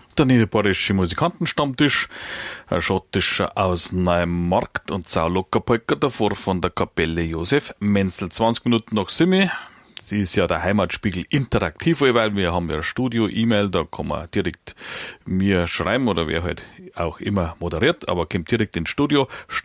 Der niederbayerische Musikantenstammtisch, ein schottischer aus Neumarkt und Saulockerpolka davor von der Kapelle Josef Menzel. 20 Minuten nach Simi. Sie ist ja der Heimatspiegel interaktiv, weil wir haben ja Studio, E-Mail, da kann man direkt mir schreiben oder wer halt auch immer moderiert, aber kommt direkt ins Studio,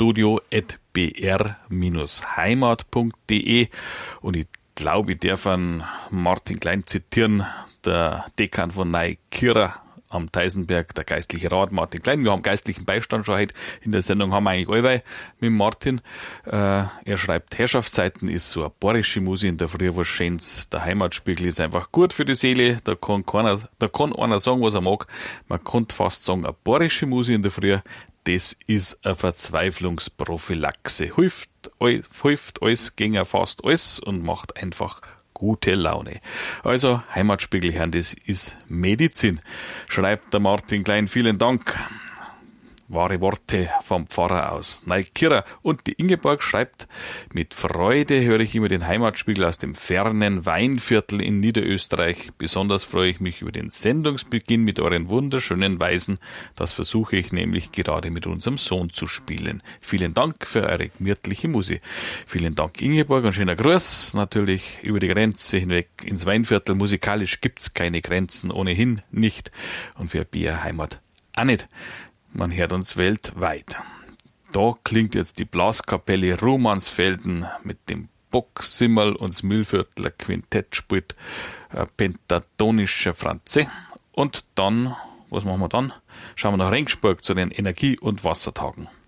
studio@br-heimat.de und ich glaube, ich darf einen Martin Klein zitieren, der Dekan von Neukirch am Teisenberg, der geistliche Rat Martin Klein. Wir haben geistlichen Beistand schon heute in der Sendung, haben wir eigentlich allweil mit Martin. Er schreibt, Herrschaftszeiten ist so eine bayerische Musik in der Früh was Schönes. Der Heimatspiegel ist einfach gut für die Seele. Da kann einer sagen, was er mag. Man kann fast sagen, eine bayerische Musik in der Früh, das ist eine Verzweiflungsprophylaxe. Hilft alles, ging ja fast alles und macht einfach gute Laune. Also, Heimatspiegel hören, das ist Medizin. Schreibt der Martin Klein, vielen Dank. Wahre Worte vom Pfarrer aus Neukirch. Und die Ingeborg schreibt, mit Freude höre ich immer den Heimatspiegel aus dem fernen Weinviertel in Niederösterreich. Besonders freue ich mich über den Sendungsbeginn mit euren wunderschönen Weisen. Das versuche ich nämlich gerade mit unserem Sohn zu spielen. Vielen Dank für eure gemütliche Musik. Vielen Dank, Ingeborg, und schöner Gruß natürlich über die Grenze hinweg ins Weinviertel. Musikalisch gibt's keine Grenzen, ohnehin nicht. Und für Bierheimat auch nicht. Man hört uns weltweit. Da klingt jetzt die Blaskapelle Romansfelden mit dem Bocksimmerl und das Mühlviertler Quintett spielt pentatonischer Franze. Und dann, was machen wir dann? Schauen wir nach Regensburg zu den Energie- und Wassertagen.